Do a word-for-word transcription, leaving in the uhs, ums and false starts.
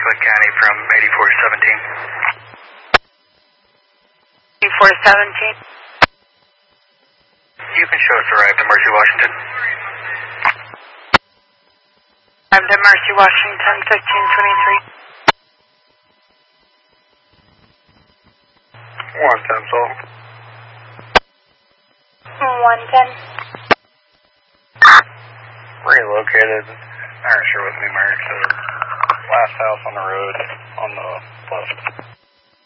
Franklin County from eighty-four seventeen. eighty-four seventeen. You can show us arrived in Mercy, Washington. Arrived in Mercy, Washington, fifteen twenty-three. One ten, so. one ten. Relocated. I'm not sure what the numerics are. Last house on the road on the left.